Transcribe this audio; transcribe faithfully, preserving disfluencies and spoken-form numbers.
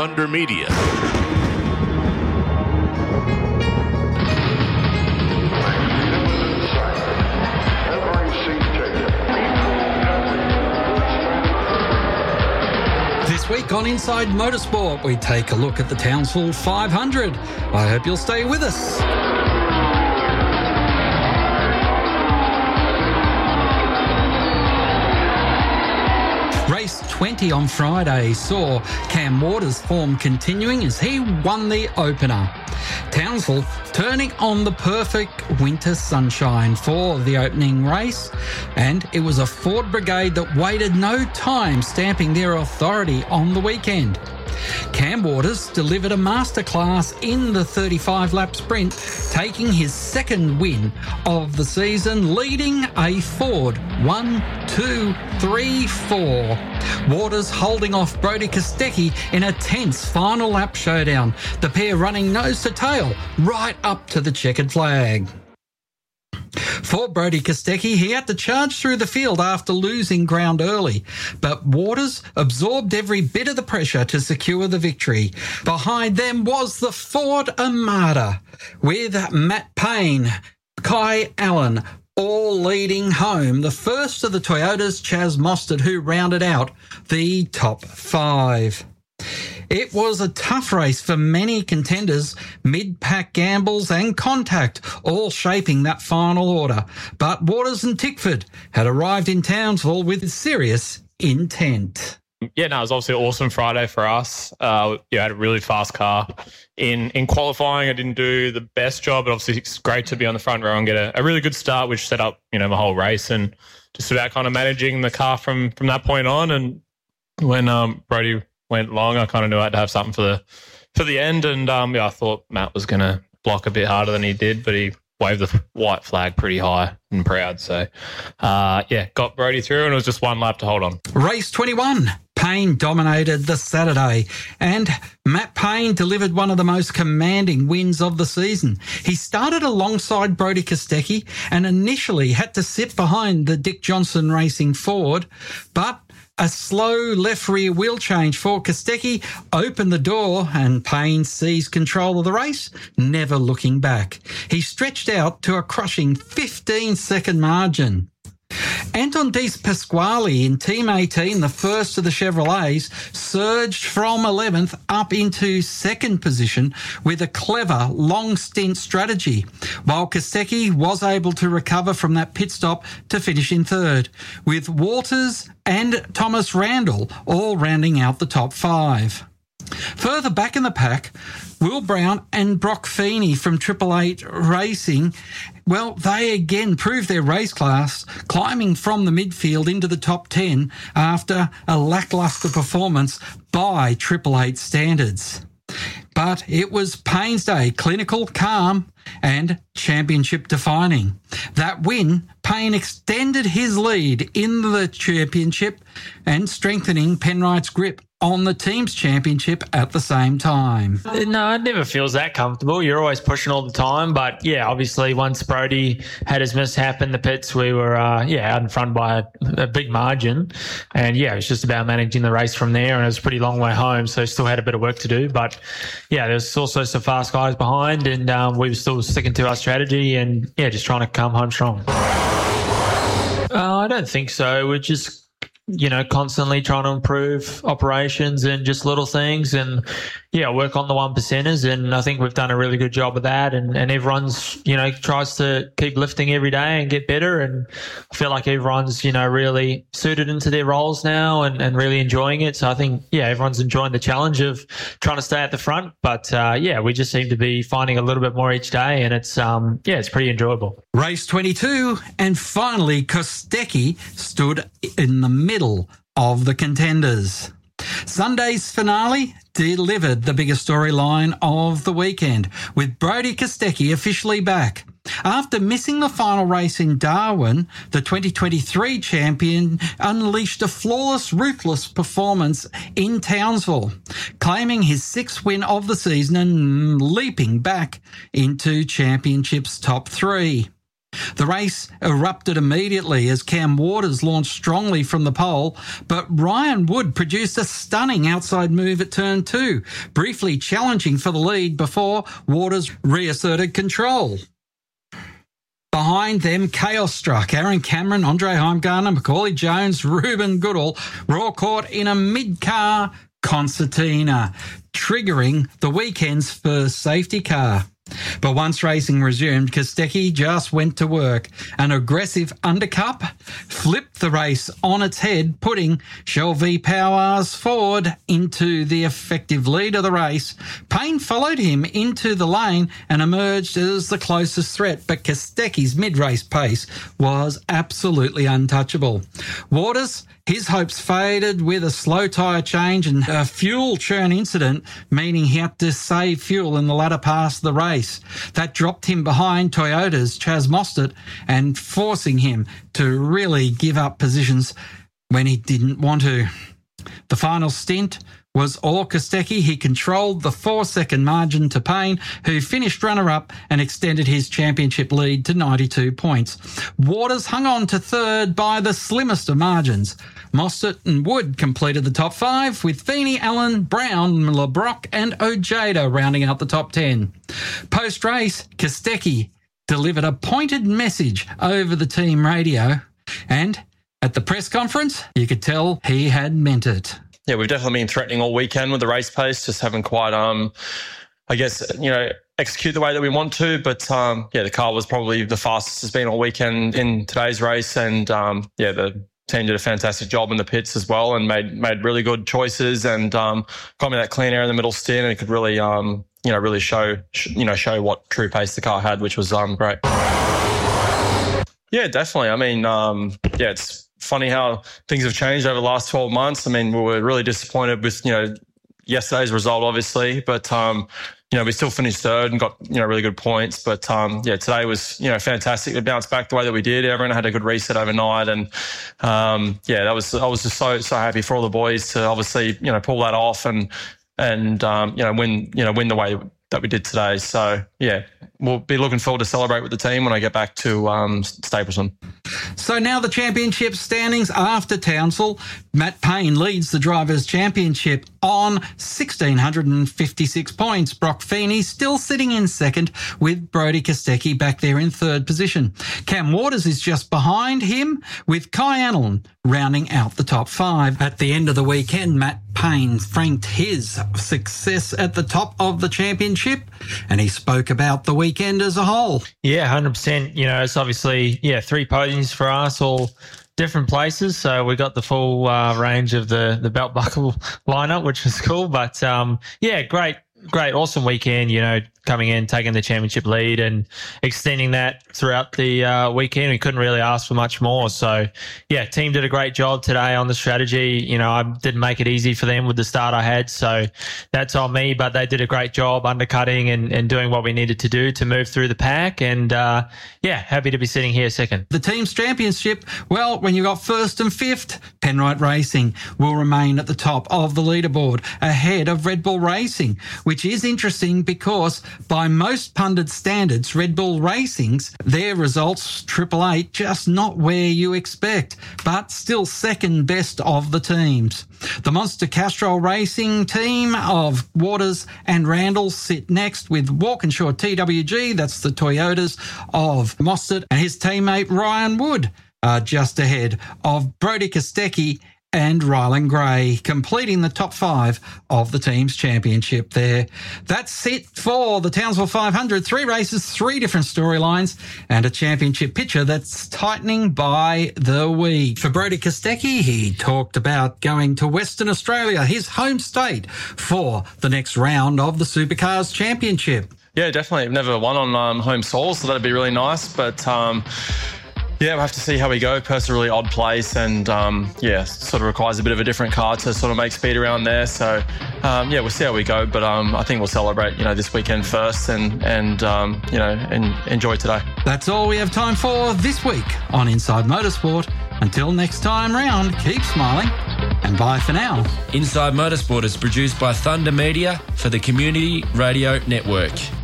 Thunder Media. This week on Inside Motorsport, we take a look at the Townsville five hundred. I hope you'll stay with us. Race twenty on Friday saw Cam Waters' form continuing as he won the opener. Townsville turning on the perfect winter sunshine for the opening race, and it was a Ford brigade that waited no time stamping their authority on the weekend. Cam Waters delivered a masterclass in the thirty-five lap sprint, taking his second win of the season, leading a Ford one, two, three, four. Waters holding off Brodie Kostecki in a tense final lap showdown, the pair running nose to tail right up to the checkered flag. For Brodie Kostecki, he had to charge through the field after losing ground early, but Waters absorbed every bit of the pressure to secure the victory. Behind them was the Ford Armada, with Matt Payne, Kai Allen, all leading home the first of the Toyotas, Chaz Mostert, who rounded out the top five. It was a tough race for many contenders, mid-pack gambles and contact, all shaping that final order. But Waters and Tickford had arrived in Townsville with serious intent. Yeah, no, it was obviously an awesome Friday for us. Uh, yeah, I had a really fast car. In in qualifying, I didn't do the best job, but obviously it's great to be on the front row and get a, a really good start, which set up, you know, my whole race, and just about kind of managing the car from from that point on. And when um, Brodie went long, I kind of knew I had to have something for the for the end, and um, yeah, I thought Matt was going to block a bit harder than he did, but he waved the white flag pretty high and proud. So, uh, yeah, got Brodie through, and it was just one lap to hold on. Race twenty-one. Payne dominated the Saturday, and Matt Payne delivered one of the most commanding wins of the season. He started alongside Brodie Kostecki and initially had to sit behind the Dick Johnson Racing Ford, but a slow left rear wheel change for Kostecki opened the door and Payne seized control of the race, never looking back. He stretched out to a crushing fifteen second margin. Anton De Pasquale in Team eighteen, the first of the Chevrolets, surged from eleventh up into second position with a clever long stint strategy, while Kostecki was able to recover from that pit stop to finish in third, with Waters and Thomas Randall all rounding out the top five. Further back in the pack, Will Brown and Brock Feeney from Triple Eight Racing, well, they again proved their race class, climbing from the midfield into the top ten after a lacklustre performance by Triple Eight standards. But it was Payne's day, clinical, calm, and championship defining. That win, Payne extended his lead in the championship and strengthening Penrite's grip on the team's championship at the same time. No, it never feels that comfortable. You're always pushing all the time. But, yeah, obviously once Brodie had his mishap in the pits, we were, uh, yeah, out in front by a, a big margin. And, yeah, it was just about managing the race from there. And it was a pretty long way home, so still had a bit of work to do. But, yeah, there's also some fast guys behind, and um, we were still sticking to our strategy and, yeah, just trying to come home strong. Uh, I don't think so. We're just, you know, constantly trying to improve operations and just little things and, yeah, work on the one percenters. And I think we've done a really good job of that. And, and everyone's, you know, tries to keep lifting every day and get better. And I feel like everyone's, you know, really suited into their roles now and, and really enjoying it. So I think, yeah, everyone's enjoying the challenge of trying to stay at the front. But, uh, yeah, we just seem to be finding a little bit more each day. And it's, um, yeah, it's pretty enjoyable. Race twenty-two. And finally, Kostecki stood in the middle of the contenders. Sunday's finale delivered the biggest storyline of the weekend, with Brodie Kostecki officially back. After missing the final race in Darwin, the twenty twenty-three champion unleashed a flawless, ruthless performance in Townsville, claiming his sixth win of the season and leaping back into championship's top three. The race erupted immediately as Cam Waters launched strongly from the pole, but Ryan Wood produced a stunning outside move at turn two, briefly challenging for the lead before Waters reasserted control. Behind them, chaos struck. Aaron Cameron, Andre Heimgartner, Macaulay Jones, Ruben Goodall were all caught in a mid-car concertina, triggering the weekend's first safety car. But once racing resumed, Kostecki just went to work. An aggressive undercut flipped the race on its head, putting Shelby Powers forward into the effective lead of the race. Payne followed him into the lane and emerged as the closest threat, but Kostecki's mid-race pace was absolutely untouchable. Waters, his hopes faded with a slow tyre change and a fuel churn incident, meaning he had to save fuel in the latter part of the race. That dropped him behind Toyota's Chaz Mostert and forcing him to really give up positions when he didn't want to. The final stint was all Kostecki. He controlled the four-second margin to Payne, who finished runner-up and extended his championship lead to ninety-two points. Waters hung on to third by the slimmest of margins. Mostert and Wood completed the top five, with Feeney, Allen, Brown, LeBrock and Ojeda rounding out the top ten. Post-race, Kostecki delivered a pointed message over the team radio, and at the press conference, you could tell he had meant it. Yeah, we've definitely been threatening all weekend with the race pace, just haven't quite, um, I guess, you know, execute the way that we want to. But, um, yeah, the car was probably the fastest it's been all weekend in today's race. And, um, yeah, the team did a fantastic job in the pits as well and made made really good choices and um, got me that clean air in the middle stint, and it could really, um, you know, really show, sh- you know, show what true pace the car had, which was um, great. Yeah, definitely. I mean, um, yeah, it's funny how things have changed over the last twelve months. I mean, we were really disappointed with, you know, yesterday's result, obviously, but, um, you know, we still finished third and got, you know, really good points. But, um, yeah, today was, you know, fantastic. We bounced back the way that we did. Everyone had a good reset overnight. And, um, yeah, that was, I was just so, so happy for all the boys to obviously, you know, pull that off and, and, um, you know, win, you know, win the way that we did today. So, yeah, we'll be looking forward to celebrate with the team when I get back to um, Stapleton. So now the championship standings after Townsville. Matt Payne leads the Drivers' Championship on one thousand six hundred fifty-six points. Brock Feeney still sitting in second with Brodie Kostecki back there in third position. Cam Waters is just behind him with Kai Annelan rounding out the top five. At the end of the weekend, Matt Payne franked his success at the top of the championship, and he spoke about the weekend as a whole. Yeah, one hundred percent. You know, it's obviously, yeah, three podiums for us, all different places. So we got the full uh, range of the, the belt buckle lineup, which was cool. But, um, yeah, great, great, awesome weekend, you know, coming in, taking the championship lead and extending that throughout the uh, weekend. We couldn't really ask for much more. So, yeah, team did a great job today on the strategy. You know, I didn't make it easy for them with the start I had, so that's on me, but they did a great job undercutting and, and doing what we needed to do to move through the pack. And, uh, yeah, happy to be sitting here second. The team's championship, well, when you got first and fifth, Penrite Racing will remain at the top of the leaderboard, ahead of Red Bull Racing, which is interesting because by most pundit standards, Red Bull Racing's, their results, Triple Eight, just not where you expect, but still second best of the teams. The Monster Castrol Racing team of Waters and Randall sit next with Walkinshaw T W G, that's the Toyotas of Mostert, and his teammate Ryan Wood are just ahead of Brodie Kostecki and Rylan Gray, completing the top five of the team's championship there. That's it for the Townsville five hundred. Three races, three different storylines, and a championship picture that's tightening by the week. For Brodie Kostecki, he talked about going to Western Australia, his home state, for the next round of the Supercars Championship. Yeah, definitely. I've never won on um, home soil, so that'd be really nice. But, um, yeah, we'll have to see how we go. Perth's a really odd place and, um, yeah, sort of requires a bit of a different car to sort of make speed around there. So, um, yeah, we'll see how we go. But um, I think we'll celebrate, you know, this weekend first and, and um, you know, and enjoy today. That's all we have time for this week on Inside Motorsport. Until next time round, keep smiling and bye for now. Inside Motorsport is produced by Thunder Media for the Community Radio Network.